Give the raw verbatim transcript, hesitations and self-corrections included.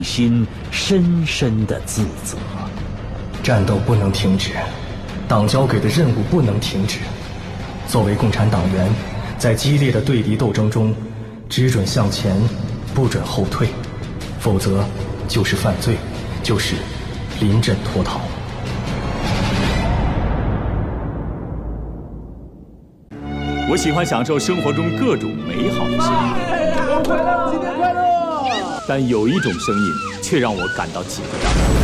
心深深的自责。 战斗不能停止，党交给的任务不能停止。作为共产党员，在激烈的对敌斗争中，只准向前，不准后退，否则就是犯罪，就是临阵脱逃。 我喜欢享受生活中各种美好的声音， 快乐，新年快乐！ 但有一种声音却让我感到紧张。